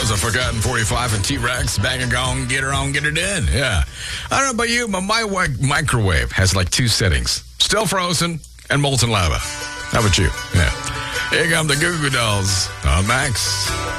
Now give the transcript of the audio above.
was a Forgotten 45 and T-Rex. Bang and gong, get her on, get it in. Yeah. I don't know about you, but my microwave has like two settings. Still frozen and molten lava. How about you? Yeah. Here come the Goo Goo Dolls on Max.